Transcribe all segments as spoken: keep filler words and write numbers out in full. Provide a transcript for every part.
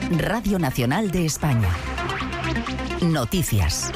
Radio Nacional de España. Noticias.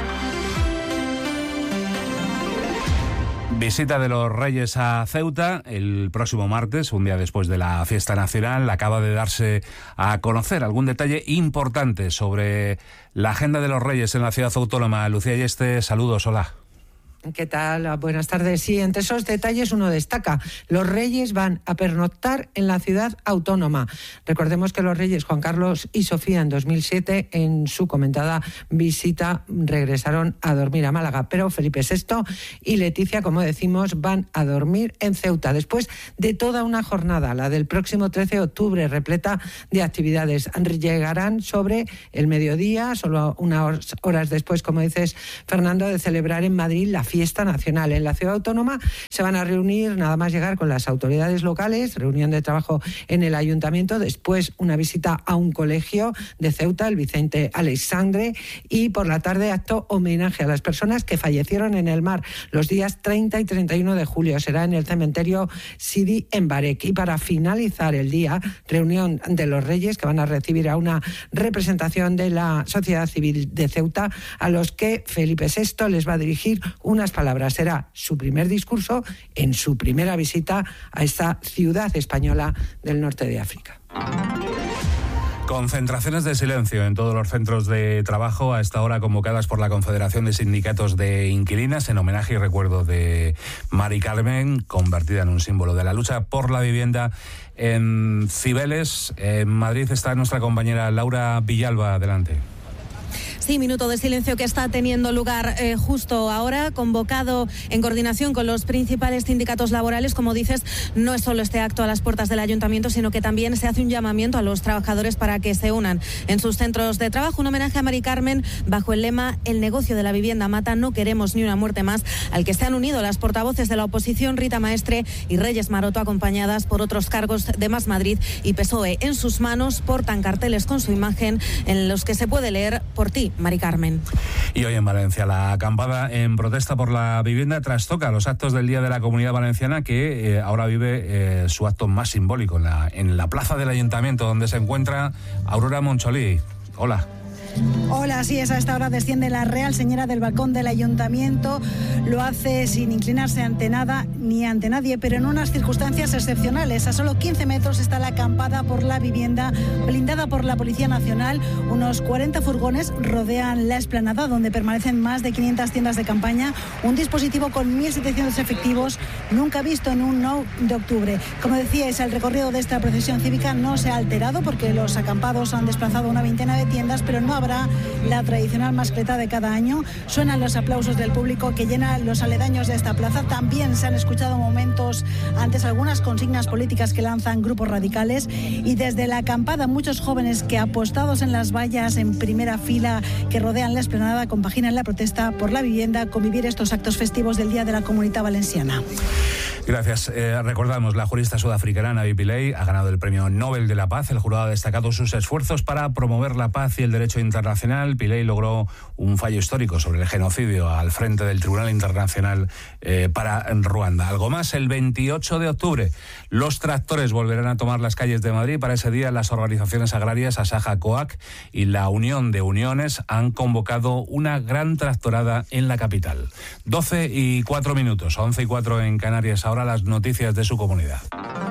Visita de los Reyes a Ceuta el próximo martes, un día después de la fiesta nacional. Acaba de darse a conocer algún detalle importante sobre la agenda de los Reyes en la ciudad autónoma. Lucía Yeste, saludos, hola. ¿Qué tal? Buenas tardes. Sí, entre esos detalles uno destaca. Los Reyes van a pernoctar en la ciudad autónoma. Recordemos que los Reyes Juan Carlos y Sofía en dos mil siete, en su comentada visita, regresaron a dormir a Málaga. Pero Felipe sexto y Leticia, como decimos, van a dormir en Ceuta. Después de toda una jornada, la del próximo trece de octubre, repleta de actividades. Llegarán sobre el mediodía, solo unas horas después, como dices, Fernando, de celebrar en Madrid la fiesta nacional. En la ciudad autónoma se van a reunir, nada más llegar, con las autoridades locales, reunión de trabajo en el ayuntamiento, después una visita a un colegio de Ceuta, el Vicente Aleixandre, y por la tarde acto homenaje a las personas que fallecieron en el mar los días treinta y treinta y uno de julio. Será en el cementerio Sidi en Barek. Y para finalizar el día, reunión de los Reyes, que van a recibir a una representación de la sociedad civil de Ceuta, a los que Felipe sexto les va a dirigir un unas palabras. Será su primer discurso en su primera visita a esta ciudad española del norte de África. Concentraciones de silencio en todos los centros de trabajo a esta hora, convocadas por la Confederación de Sindicatos de Inquilinas, en homenaje y recuerdo de Mari Carmen, convertida en un símbolo de la lucha por la vivienda en Cibeles. En Madrid está nuestra compañera Laura Villalba. Adelante. Sí, minuto de silencio que está teniendo lugar eh, justo ahora, convocado en coordinación con los principales sindicatos laborales. Como dices, no es solo este acto a las puertas del ayuntamiento, sino que también se hace un llamamiento a los trabajadores para que se unan en sus centros de trabajo. Un homenaje a Mari Carmen bajo el lema "El negocio de la vivienda mata, no queremos ni una muerte más", al que se han unido las portavoces de la oposición Rita Maestre y Reyes Maroto, acompañadas por otros cargos de Más Madrid y P S O E. En sus manos portan carteles con su imagen en los que se puede leer: "Por ti, Mari Carmen". Y hoy en Valencia, la acampada en protesta por la vivienda trastoca los actos del Día de la Comunidad Valenciana, que eh, ahora vive eh, su acto más simbólico en la, en la plaza del Ayuntamiento, donde se encuentra Aurora Moncholí. Hola. Hola, sí, es a esta hora desciende la Real Señora del balcón del Ayuntamiento. Lo hace sin inclinarse ante nada ni ante nadie, pero en unas circunstancias excepcionales. A solo quince metros está la acampada por la vivienda, blindada por la Policía Nacional. Unos cuarenta furgones rodean la explanada, donde permanecen más de quinientas tiendas de campaña. Un dispositivo con mil setecientos efectivos, nunca visto en un nueve de octubre. Como decíais, el recorrido de esta procesión cívica no se ha alterado, porque los acampados han desplazado una veintena de tiendas, pero no habrá la tradicional mascleta de cada año. Suenan los aplausos del público que llena los aledaños de esta plaza. También se han escuchado momentos antes algunas consignas políticas que lanzan grupos radicales, y desde la acampada muchos jóvenes que, apostados en las vallas en primera fila que rodean la explanada, compaginan la protesta por la vivienda con vivir estos actos festivos del Día de la Comunidad Valenciana. Gracias. Eh, recordamos, la jurista sudafricana Navi Pillay ha ganado el Premio Nobel de la Paz. El jurado ha destacado sus esfuerzos para promover la paz y el derecho internacional. Pillay logró un fallo histórico sobre el genocidio al frente del Tribunal Internacional eh, para Ruanda. Algo más, el veintiocho de octubre los tractores volverán a tomar las calles de Madrid. Para ese día, las organizaciones agrarias Asaja Coag y la Unión de Uniones han convocado una gran tractorada en la capital. doce y cuatro minutos, once y cuatro en Canarias. Ahora las noticias de su comunidad.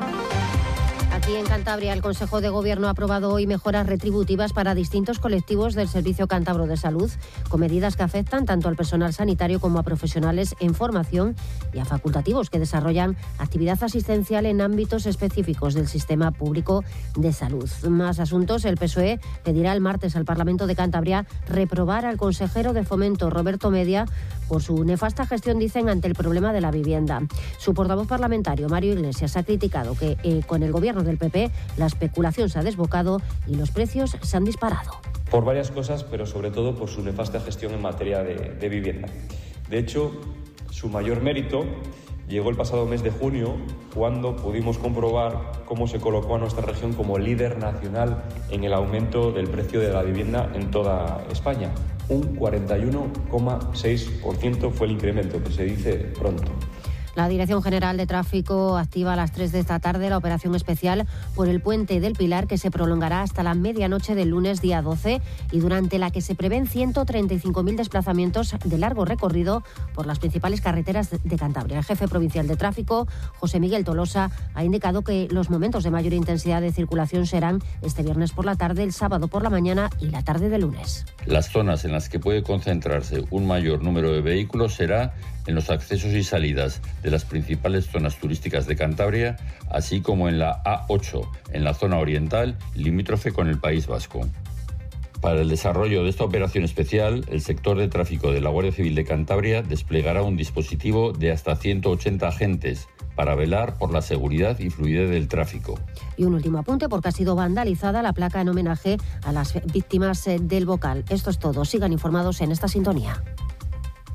Aquí en Cantabria, el Consejo de Gobierno ha aprobado hoy mejoras retributivas para distintos colectivos del Servicio Cántabro de Salud, con medidas que afectan tanto al personal sanitario como a profesionales en formación y a facultativos que desarrollan actividad asistencial en ámbitos específicos del sistema público de salud. Más asuntos. El P S O E pedirá el martes al Parlamento de Cantabria reprobar al consejero de Fomento, Roberto Media, por su nefasta gestión, dicen, ante el problema de la vivienda. Su portavoz parlamentario, Mario Iglesias, ha criticado que eh, con el gobierno del P P la especulación se ha desbocado y los precios se han disparado. Por varias cosas, pero sobre todo por su nefasta gestión en materia de, de vivienda. De hecho, su mayor mérito llegó el pasado mes de junio, cuando pudimos comprobar cómo se colocó a nuestra región como líder nacional en el aumento del precio de la vivienda en toda España. Un cuarenta y uno coma seis por ciento fue el incremento, que se dice pronto. La Dirección General de Tráfico activa a las tres de esta tarde la operación especial por el Puente del Pilar, que se prolongará hasta la medianoche del lunes día doce y durante la que se prevén ciento treinta y cinco mil desplazamientos de largo recorrido por las principales carreteras de Cantabria. El jefe provincial de tráfico, José Miguel Tolosa, ha indicado que los momentos de mayor intensidad de circulación serán este viernes por la tarde, el sábado por la mañana y la tarde de lunes. Las zonas en las que puede concentrarse un mayor número de vehículos será en los accesos y salidas de las principales zonas turísticas de Cantabria, así como en la A ocho, en la zona oriental, limítrofe con el País Vasco. Para el desarrollo de esta operación especial, el sector de tráfico de la Guardia Civil de Cantabria desplegará un dispositivo de hasta ciento ochenta agentes para velar por la seguridad y fluidez del tráfico. Y un último apunte, porque ha sido vandalizada la placa en homenaje a las víctimas del Bocal. Esto es todo. Sigan informados en esta sintonía.